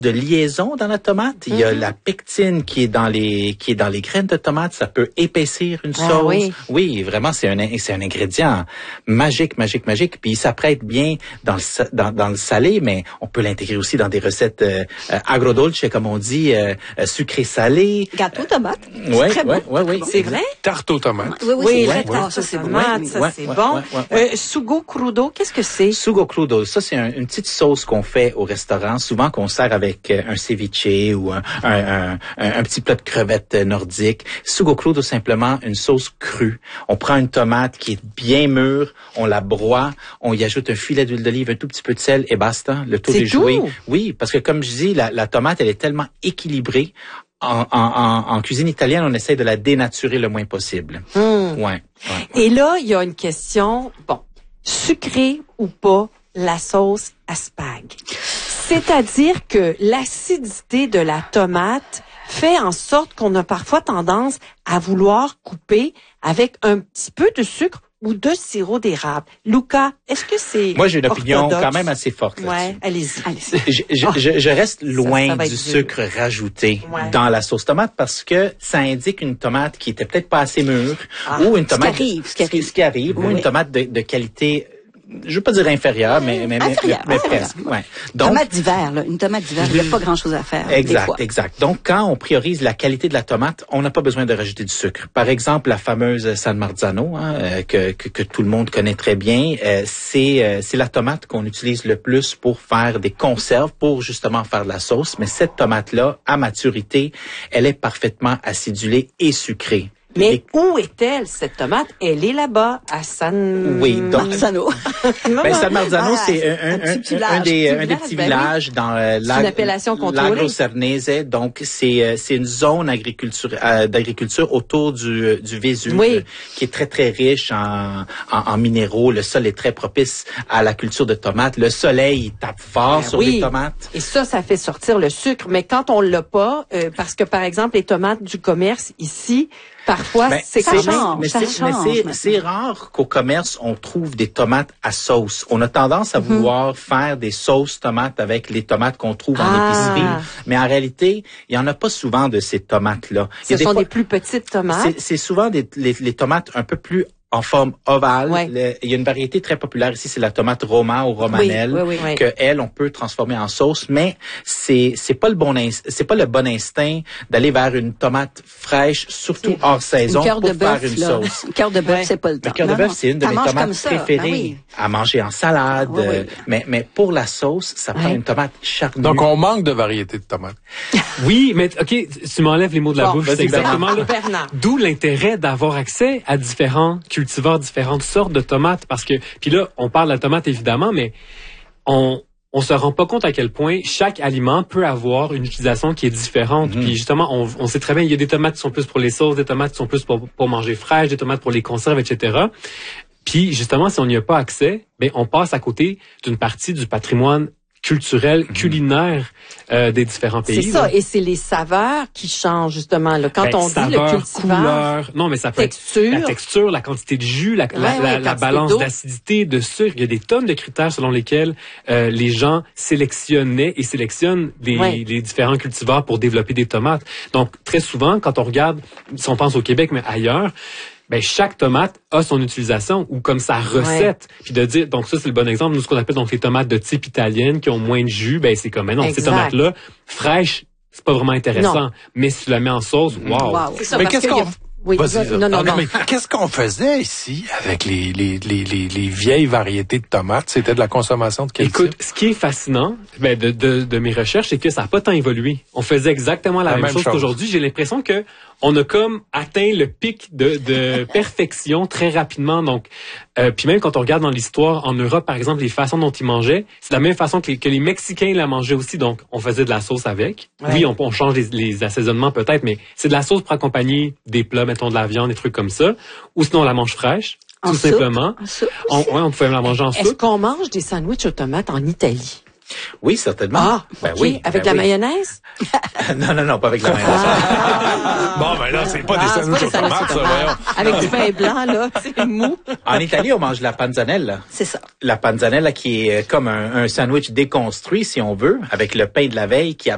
de liaison dans la tomate. Il y a la pectine qui est dans les graines de tomate. Ça peut épaissir une sauce. Oui. Oui, vraiment, c'est un ingrédient magique. Puis il s'apprête bien dans le salé, mais on peut l'intégrer aussi dans des recettes agrodolce, comme on dit, sucré-salé. Gâteau tomate. Oui. C'est vrai? Tarte aux tomates. Oui, la c'est tarte bon. Ça, c'est bon. tomate, ça c'est bon. Sugo crudo, qu'est-ce que c'est? Sugo crudo, ça c'est une petite sauce qu'on fait au restaurant, souvent qu'on sert avec un ceviche ou un petit plat de crevettes nordiques. Sugo crudo, simplement une sauce crue. On prend une tomate qui est bien mûre, on la broie, on y ajoute un filet d'huile d'olive, un tout petit peu de sel et basta. Le tout est joué. Oui, parce que comme je dis, la tomate, elle est tellement équilibrée. En cuisine italienne, on essaie de la dénaturer le moins possible. Ouais. Et là, il y a une question, sucré ou pas la sauce à spag? C'est-à-dire que l'acidité de la tomate fait en sorte qu'on a parfois tendance à vouloir couper avec un petit peu de sucre ou de sirop d'érable. Luca, est-ce que c'est Moi, j'ai une opinion orthodoxe? quand même assez forte là-dessus. Ouais, allez-y. Je reste loin ça va du être sucre rajouté dans la sauce tomate parce que ça indique une tomate qui était peut-être pas assez mûre ou une tomate ce qui arrive ou une tomate de qualité, je veux pas dire inférieure, mais presque. Ouais. Donc, Une tomate d'hiver, il n'y a pas grand-chose à faire. Exact. Donc, quand on priorise la qualité de la tomate, on n'a pas besoin de rajouter du sucre. Par exemple, la fameuse San Marzano, que tout le monde connaît très bien, c'est la tomate qu'on utilise le plus pour faire des conserves, pour justement faire de la sauce. Mais cette tomate-là, à maturité, elle est parfaitement acidulée et sucrée. Mais où est-elle, cette tomate? Elle est là-bas, à San Marzano. San Marzano, c'est un des petits villages dans l'appellation contrôlée. l'Agro Cernese. Donc, c'est une zone d'agriculture autour du Vésuve, qui est très, très riche en minéraux. Le sol est très propice à la culture de tomates. Le soleil, il tape fort sur les tomates. Et ça fait sortir le sucre. Mais quand on l'a pas, parce que, par exemple, les tomates du commerce ici, parfois, c'est rare qu'au commerce, on trouve des tomates à sauce. On a tendance à vouloir faire des sauces tomates avec les tomates qu'on trouve en épicerie. Mais en réalité, il y en a pas souvent de ces tomates-là. Ce sont des plus petites tomates. C'est souvent les tomates un peu plus en forme ovale. Il y a une variété très populaire ici, c'est la tomate Roma ou romanelle, que elle on peut transformer en sauce, mais c'est pas le bon instinct d'aller vers une tomate fraîche, surtout hors saison, pour faire une sauce. Cœur de bœuf, c'est pas le temps. Le cœur de bœuf, c'est une de mes tomates préférées à manger en salade, mais pour la sauce, ça prend une tomate charnue. Donc on manque de variété de tomates. Oui, mais OK, tu m'enlèves les mots de la bouche, c'est exactement là. D'où l'intérêt d'avoir accès à cultivars, différentes sortes de tomates, parce que, puis là, on parle de la tomate évidemment, mais on se rend pas compte à quel point chaque aliment peut avoir une utilisation qui est différente. Puis justement, on sait très bien, il y a des tomates qui sont plus pour les sauces, des tomates qui sont plus pour manger fraîches, des tomates pour les conserves, etc. Puis justement, si on n'y a pas accès, on passe à côté d'une partie du patrimoine culturel, culinaire des différents pays. C'est ça, et c'est les saveurs qui changent justement. Là. Quand on dit le cultivar, couleur, non, mais ça peut être la texture, la quantité de jus, la balance d'acidité, de sucre. Il y a des tonnes de critères selon lesquels les gens sélectionnaient et sélectionnent les différents cultivars pour développer des tomates. Donc, très souvent, quand on regarde, si on pense au Québec, mais ailleurs, chaque tomate a son utilisation ou comme sa recette. Puis de dire, donc ça, c'est le bon exemple. Nous, ce qu'on appelle donc les tomates de type italienne qui ont moins de jus, c'est comme, non, ces tomates-là, fraîches, c'est pas vraiment intéressant. Mais si tu la mets en sauce, wow. C'est ça, mais qu'est-ce qu'on... Oui, non. Mais qu'est-ce qu'on faisait ici avec les vieilles variétés de tomates? C'était de la consommation de quel type? Écoute, ce qui est fascinant de mes recherches, c'est que ça n'a pas tant évolué. On faisait exactement la même chose qu'aujourd'hui. J'ai l'impression que on a comme atteint le pic de perfection très rapidement. Donc, puis même quand on regarde dans l'histoire en Europe, par exemple, les façons dont ils mangeaient, c'est la même façon que les Mexicains la mangeaient aussi. Donc, on faisait de la sauce avec. Oui, on change les assaisonnements peut-être, mais c'est de la sauce pour accompagner des plats, mettons de la viande, des trucs comme ça. Ou sinon, on la mange fraîche, tout simplement. On pouvait la manger en soupe. Est-ce qu'on mange des sandwichs aux tomates en Italie? Oui, certainement. Avec la mayonnaise? Non, pas avec la mayonnaise. Bon, là, c'est pas des sandwichs aux tomates, ça, voyons. Avec du pain blanc, là, c'est mou. En Italie, on mange la panzanella. C'est ça. La panzanella qui est comme un sandwich déconstruit, si on veut, avec le pain de la veille qui